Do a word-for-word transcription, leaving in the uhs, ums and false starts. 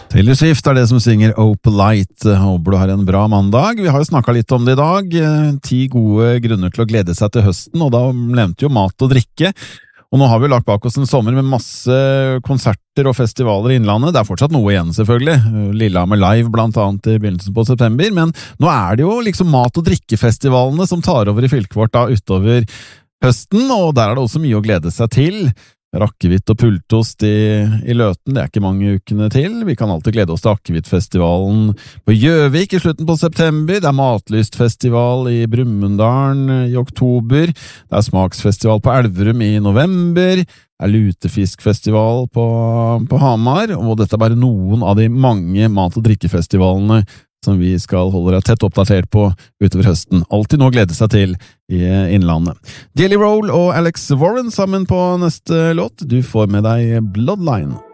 Taylor Swift er det som synger Oh Polite. Håper du har en bra mandag. Vi har jo snakket litt om det i dag. Ti gode grunner til å glede seg til høsten, og da nevnte jo mat og drikke. Og nå har vi lagt bak oss en sommer med masse konserter og festivaler i innlandet. Det er fortsatt noe igjen selvfølgelig. Lillehammer Live blant annet i begynnelsen på september. Men nå er det jo liksom mat- og drikkefestivalene som tar over i fylket vårt da utover høsten, og der er det også mye å glede seg til. Rakkevitt og pultost i, i Løten, det er ikke mange ukene til. Vi kan alltid glede oss til Akkevittfestivalen på Gjøvik i slutten på september. Det er Matlystfestival i Brumunddal i oktober. Det er Smaksfestival på Elverum i november. Det er Lutefiskfestival på, på Hamar. Og dette er bare noen av de mange mat- og drikkefestivalene som vi skal holde deg tett oppdatert på utover høsten. Alltid noe å glede seg til i innlandet. Jelly Roll og Alex Warren sammen på neste låt. Du får med deg Bloodline.